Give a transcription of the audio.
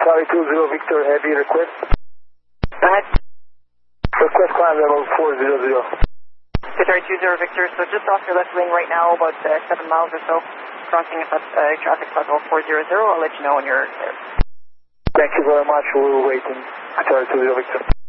Charlie 20 Victor, heavy request. Go ahead. Request climb level 400. Charlie 20 Victor, so just off your left wing right now, about 7 miles or so, crossing traffic level 400. I'll let you know when you're there. Thank you very much. We're waiting. Charlie 20 Victor.